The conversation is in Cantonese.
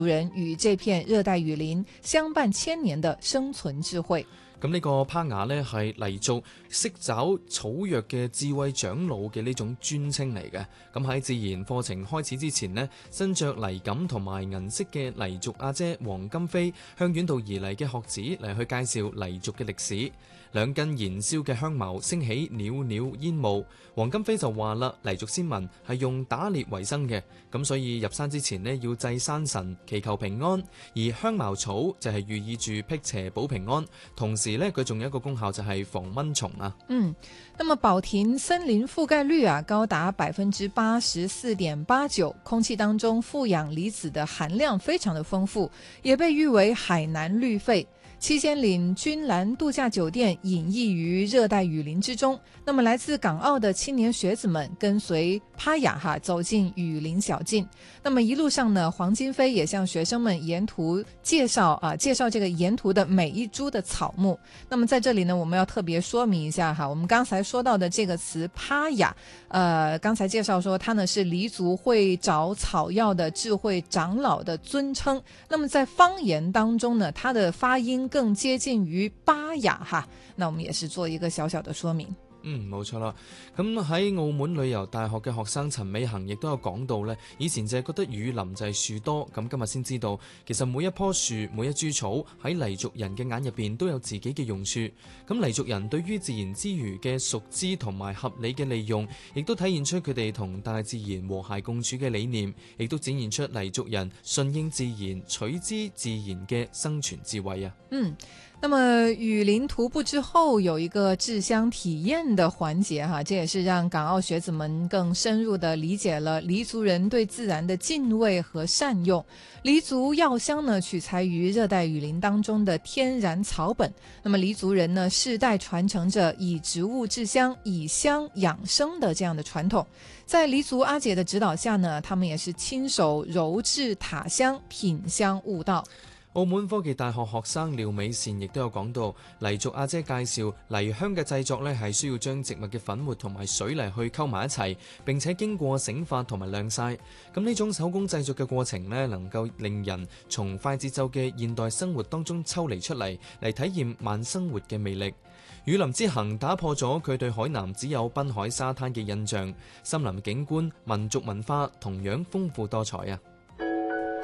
人與這片熱帶雨林相伴千年的生存智慧。 咁呢個趴雅呢，係黎族識找草藥嘅智慧長老嘅呢種專稱嚟嘅。咁喺自然課程開始之前呢，身着泥錦同埋銀色嘅黎族阿姐黃金飛向遠道而嚟嘅學子嚟去介紹黎族嘅歷史。兩根燃燒嘅香茅升起裊裊煙霧，黃金飛就話啦，黎族先民係用打獵為生嘅，咁所以入山之前呢，要祭山神祈求平安，而香茅草就係寓意住辟邪保平安，同時呢，佢仲有一個功效就係防蚊蟲啊。 那麼寶亭森林覆蓋率高達84.89%，空氣當中負氧離子的含量非常的豐富，也被譽為海南綠肺。七仙嶺君蘭度假酒店隱逸於熱帶雨林之中，那麼來自港澳的青年學子們跟隨趴雅走進雨林小徑，那麼一路上呢，黃金飛也向學生們沿途介紹這個沿途的每一株的草木。那麼在這裡呢，我們要特別說明一下哈，我們剛才說到的這個詞趴雅，剛才介紹說它呢是黎族會找草藥的智慧長老的尊稱，那麼在方言當中呢，它的發音更接近於巴雅哈，那我們也是做一個小小的說明。 冇錯啦。咁喺澳門旅遊大學嘅學生陳美恒亦都有講到呢，以前就係覺得雨林就係樹多，咁今日先知道其實每一棵樹每一株草喺黎族人嘅眼入邊都有自己嘅用處。咁黎族人對於自然之餘嘅熟知同埋合理嘅利用，亦都體現出佢哋同大自然和諧共處嘅理念，亦都展現出黎族人順應自然取之自然嘅生存智慧啊。 那麼雨林徒步之後有一個製香體驗的環節哈，這也是讓港澳學子們更深入地理解了黎族人對自然的敬畏和善用。黎族藥香呢取材於熱帶雨林當中的天然草本，那麼黎族人呢世代傳承着以植物製香以香養生的這樣的傳統。在黎族阿姐的指導下呢，他們也是親手揉製塔香，品香悟道。 澳門科技大學學生廖美善亦都有講到，黎族阿姐介紹黎香嘅製作呢係需要將植物嘅粉末同埋水泥去溝埋一齊，並且經過醒發同埋晾曬。咁呢種手工製作嘅過程呢，能夠令人從快節奏嘅現代生活當中抽離出嚟體驗慢生活嘅魅力。雨林之行打破咗佢對海南只有濱海沙灘嘅印象，森林景觀、民族文化同樣豐富多彩啊！